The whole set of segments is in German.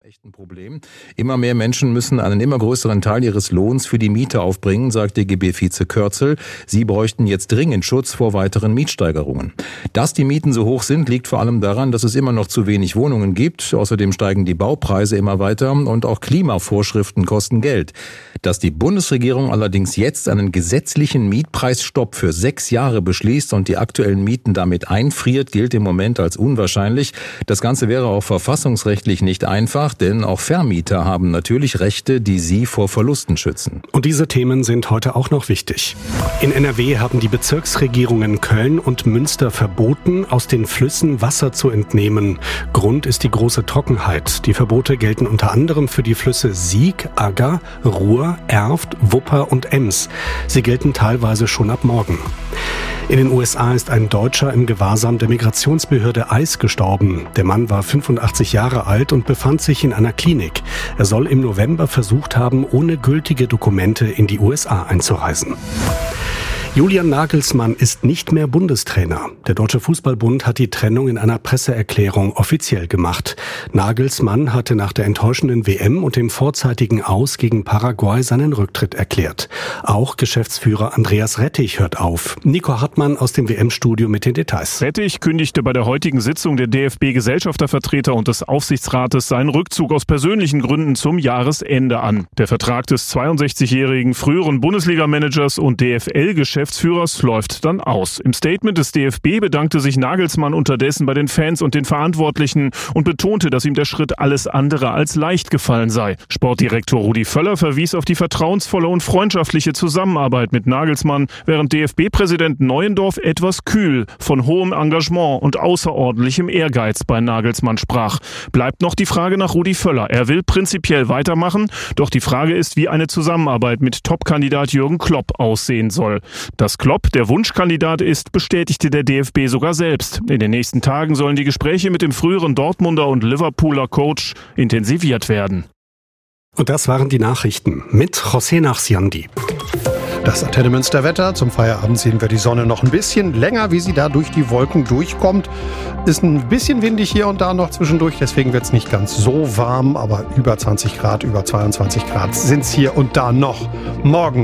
echt ein Problem. Immer mehr Menschen müssen einen immer größeren Teil ihres Lohns für die Miete aufbringen, sagt DGB-Vize Kürzel. Sie bräuchten jetzt dringend Schutz vor weiteren Mietsteigerungen. Dass die Mieten so hoch sind, liegt vor allem daran, dass es immer noch zu wenig Wohnungen gibt. Außerdem steigen die Baupreise immer weiter und auch Klimavorschriften kosten Geld. Dass die Bundesregierung allerdings jetzt einen gesetzlichen Mietpreisstopp für 6 Jahre beschließt und die aktuellen Mieten damit einfriert, gilt im Moment als unwahrscheinlich. Das Ganze wäre auch verfassungsrechtlich nicht einfach, denn auch Vermieter haben natürlich Rechte, die sie vor Verlusten schützen. Und diese Themen sind heute auch noch wichtig. In NRW haben die Bezirksregierungen Köln und Münster verboten, aus den Flüssen Wasser zu entnehmen. Grund ist die große Trockenheit. Die Verbote gelten unter anderem für die Flüsse Sieg, Agger, Ruhr, Erft, Wupper und Ems. Sie gelten teilweise schon ab morgen. In den USA ist ein Deutscher im Gewahrsam der Migrationsbehörde ICE gestorben. Der Mann war 85 Jahre alt und befand sich in einer Klinik. Er soll im November versucht haben, ohne gültige Dokumente in die USA einzureisen. Julian Nagelsmann ist nicht mehr Bundestrainer. Der Deutsche Fußballbund hat die Trennung in einer Presseerklärung offiziell gemacht. Nagelsmann hatte nach der enttäuschenden WM und dem vorzeitigen Aus gegen Paraguay seinen Rücktritt erklärt. Auch Geschäftsführer Andreas Rettich hört auf. Nico Hartmann aus dem WM-Studio mit den Details. Rettich kündigte bei der heutigen Sitzung der DFB-Gesellschaftervertreter und des Aufsichtsrates seinen Rückzug aus persönlichen Gründen zum Jahresende an. Der Vertrag des 62-jährigen früheren Bundesliga-Managers und DFL-Geschäftsführers läuft dann aus. Im Statement des DFB bedankte sich Nagelsmann unterdessen bei den Fans und den Verantwortlichen und betonte, dass ihm der Schritt alles andere als leicht gefallen sei. Sportdirektor Rudi Völler verwies auf die vertrauensvolle und freundschaftliche Zusammenarbeit mit Nagelsmann, während DFB-Präsident Neuendorf etwas kühl von hohem Engagement und außerordentlichem Ehrgeiz bei Nagelsmann sprach. Bleibt noch die Frage nach Rudi Völler. Er will prinzipiell weitermachen, doch die Frage ist, wie eine Zusammenarbeit mit Topkandidat Jürgen Klopp aussehen soll. Dass Klopp der Wunschkandidat ist, bestätigte der DFB sogar selbst. In den nächsten Tagen sollen die Gespräche mit dem früheren Dortmunder und Liverpooler Coach intensiviert werden. Und das waren die Nachrichten mit José Nachsiandi. Das Antenne Münster Wetter. Zum Feierabend sehen wir die Sonne noch ein bisschen länger, wie sie da durch die Wolken durchkommt. Ist ein bisschen windig hier und da noch zwischendurch, deswegen wird es nicht ganz so warm, aber über 20 Grad, über 22 Grad sind es hier und da noch. Morgen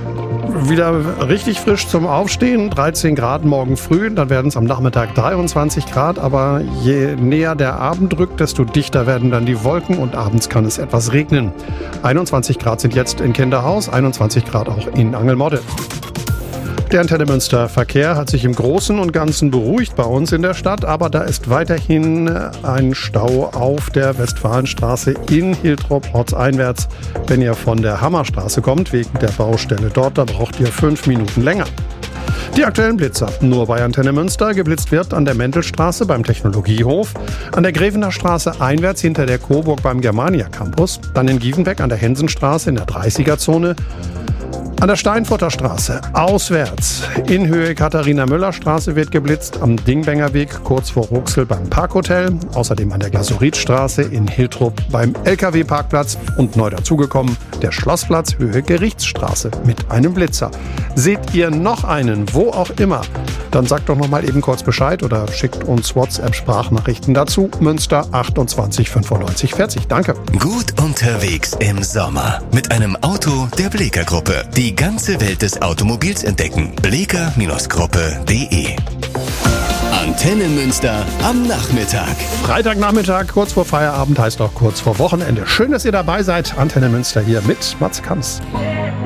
wieder richtig frisch zum Aufstehen, 13 Grad morgen früh, dann werden es am Nachmittag 23 Grad, aber je näher der Abend rückt, desto dichter werden dann die Wolken und abends kann es etwas regnen. 21 Grad sind jetzt in Kinderhaus, 21 Grad auch in Angelmodde. Der Antenne Münster Verkehr hat sich im Großen und Ganzen beruhigt bei uns in der Stadt, aber da ist weiterhin ein Stau auf der Westfalenstraße in Hiltrop ortseinwärts. Wenn ihr von der Hammerstraße kommt, wegen der Baustelle dort, da braucht ihr 5 Minuten länger. Die aktuellen Blitzer. Nur bei Antenne Münster. Geblitzt wird an der Mendelstraße beim Technologiehof, an der Grevener Straße einwärts hinter der Coburg beim Germania Campus, dann in Gievenbeck an der Hensenstraße in der 30er-Zone, an der Steinfurter Straße auswärts in Höhe Katharina-Müller-Straße wird geblitzt, am Dingbenger Weg kurz vor Ruxel beim Parkhotel, außerdem an der Glasuritstraße in Hiltrop beim LKW-Parkplatz und neu dazugekommen der Schlossplatz Höhe Gerichtsstraße mit einem Blitzer. Seht ihr noch einen, wo auch immer, dann sagt doch noch mal eben kurz Bescheid oder schickt uns WhatsApp-Sprachnachrichten dazu. Münster 28 95 40. Danke. Gut unterwegs im Sommer mit einem Auto der Bleeker Gruppe. Die ganze Welt des Automobils entdecken. bleeker-gruppe.de. Antenne Münster am Nachmittag. Freitagnachmittag, kurz vor Feierabend, heißt auch kurz vor Wochenende. Schön, dass ihr dabei seid. Antenne Münster hier mit Mats Kamps.